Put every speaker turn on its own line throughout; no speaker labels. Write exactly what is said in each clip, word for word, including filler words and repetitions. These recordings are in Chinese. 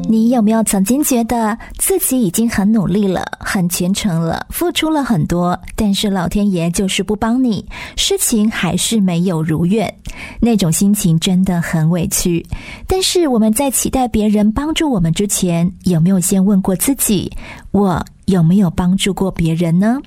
你有没有曾经觉得自己已经很努力了，很虔诚了，付出了很多，但是老天爷就是不帮你，事情还是没有如愿，那种心情真的很委屈。但是我们在期待别人帮助我们之前，有没有先问过自己，我有没有帮助过别人呢？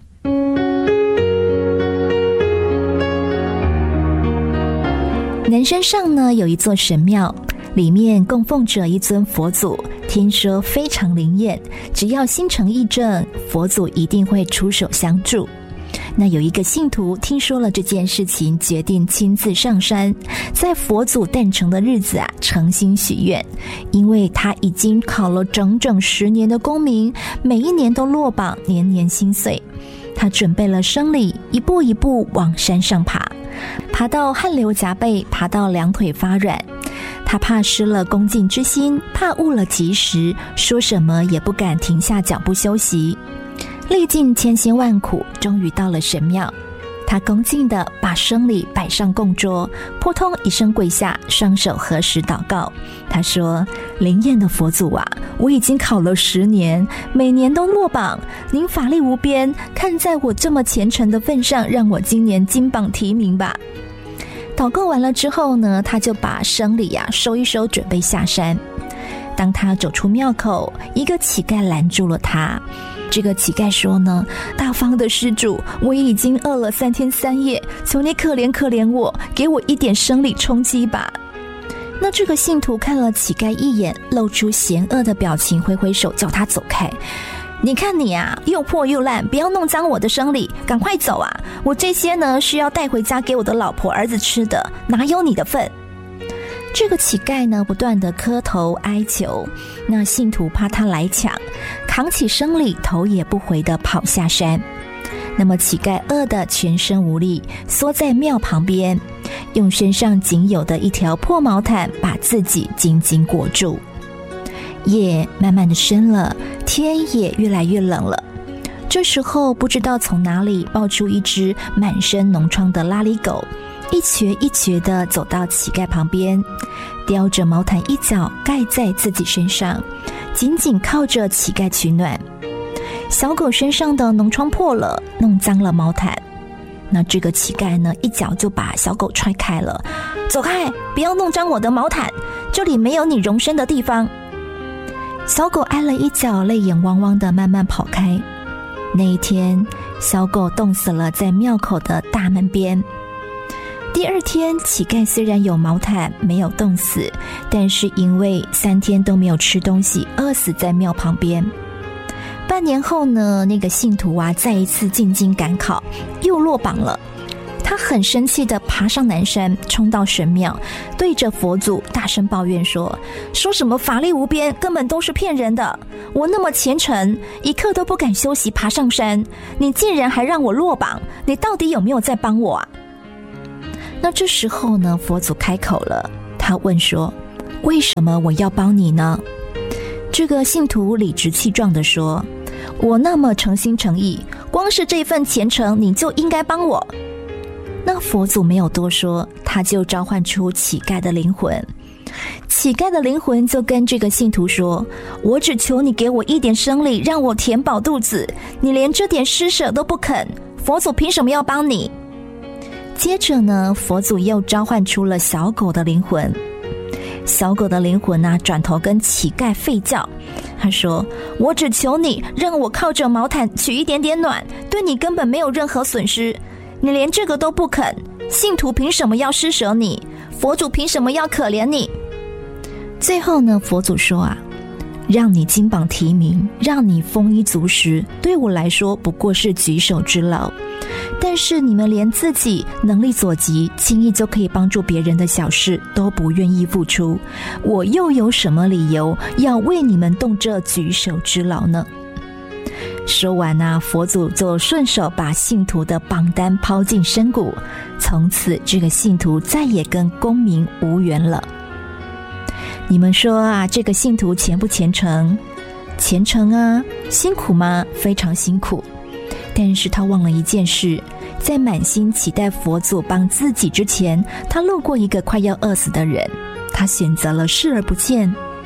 南山上呢有一座神庙，里面供奉着一尊佛祖，听说非常灵验，只要心诚意正，佛祖一定会出手相助。那有一个信徒听说了这件事情，决定亲自上山，在佛祖诞辰的日子啊，诚心许愿，因为他已经考了整整十年的功名，每一年都落榜，年年心碎。他准备了生理，一步一步往山上爬，爬到汗流浃背，爬到两腿发软。他怕失了恭敬之心，怕误了吉时，说什么也不敢停下脚步休息。历尽千辛万苦，终于到了神庙。他恭敬地把生理摆上供桌，扑通一声跪下，双手合十祷告。他说：灵验的佛祖啊，我已经考了十年，每年都落榜，您法力无边，看在我这么虔诚的份上，让我今年金榜题名吧。祷告完了之后呢，他就把生理啊收一收，准备下山。当他走出庙口，一个乞丐拦住了他。这个乞丐说呢：大方的施主，我已经饿了三天三夜，求你可怜可怜我，给我一点生理充饥吧。那这个信徒看了乞丐一眼，露出嫌恶的表情，挥挥手叫他走开。你看你啊，又破又烂，不要弄脏我的生理，赶快走啊！我这些呢需要带回家给我的老婆儿子吃的，哪有你的份？这个乞丐呢不断地磕头哀求，那信徒怕他来抢，扛起生理，头也不回地跑下山。那么乞丐饿得全身无力，缩在庙旁边，用身上仅有的一条破毛毯把自己紧紧裹住。夜慢慢的深了，天也越来越冷了。这时候不知道从哪里冒出一只满身脓疮的拉里狗，一瘸一瘸地走到乞丐旁边，叼着毛毯一角盖在自己身上，紧紧靠着乞丐取暖。小狗身上的脓疮破了，弄脏了毛毯。那这个乞丐呢，一脚就把小狗踹开了，走开，不要弄脏我的毛毯，这里没有你容身的地方。小狗挨了一脚，泪眼汪汪的慢慢跑开。那一天，小狗冻死了在庙口的大门边。第二天，乞丐虽然有毛毯没有冻死，但是因为三天都没有吃东西，饿死在庙旁边。半年后呢，那个信徒啊再一次进京赶考，又落榜了。他很生气地爬上南山，冲到神庙，对着佛祖大声抱怨说：说什么法力无边，根本都是骗人的，我那么虔诚，一刻都不敢休息爬上山，你竟然还让我落榜，你到底有没有在帮我啊？那这时候呢，佛祖开口了，他问说：为什么我要帮你呢？这个信徒理直气壮地说：我那么诚心诚意，光是这份虔诚你就应该帮我。那佛祖没有多说，他就召唤出乞丐的灵魂。乞丐的灵魂就跟这个信徒说：我只求你给我一点生理，让我填饱肚子，你连这点施舍都不肯，佛祖凭什么要帮你？接着呢，佛祖又召唤出了小狗的灵魂。小狗的灵魂啊，转头跟乞丐吠叫，他说：我只求你让我靠着毛毯取一点点暖，对你根本没有任何损失，你连这个都不肯，信徒凭什么要施舍你？佛祖凭什么要可怜你？最后呢，佛祖说啊，让你金榜题名，让你丰衣足食，对我来说不过是举手之劳，但是你们连自己能力所及，轻易就可以帮助别人的小事都不愿意付出，我又有什么理由要为你们动这举手之劳呢？说完啊，佛祖就顺手把信徒的榜单抛进深谷，从此这个信徒再也跟功名无缘了。你们说啊，这个信徒虔不虔诚？虔诚啊。辛苦吗？非常辛苦。但是他忘了一件事，在满心期待佛祖帮自己之前，他路过一个快要饿死的人，他选择了视而不见。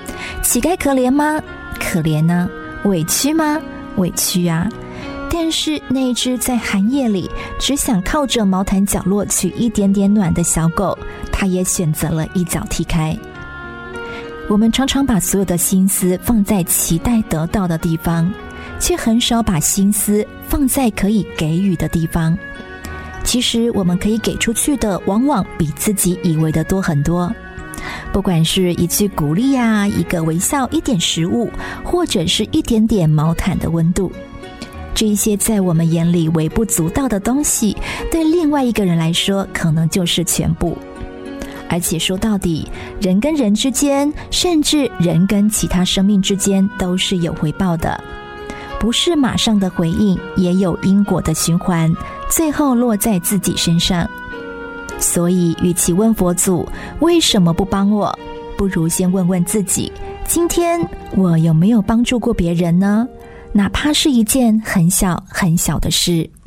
乞丐可怜吗？可怜啊。委屈吗？委屈啊。但是那只在寒夜里只想靠着毛毯角落取一点点暖的小狗，它也选择了一脚踢开。我们常常把所有的心思放在期待得到的地方，却很少把心思放在可以给予的地方。其实我们可以给出去的往往比自己以为的多很多，不管是一句鼓励啊，一个微笑，一点食物，或者是一点点毛毯的温度，这一些在我们眼里微不足道的东西，对另外一个人来说可能就是全部。而且说到底，人跟人之间，甚至人跟其他生命之间，都是有回报的，不是马上的回应，也有因果的循环，最后落在自己身上。所以与其问佛祖为什么不帮我，不如先问问自己，今天我有没有帮助过别人呢？哪怕是一件很小很小的事。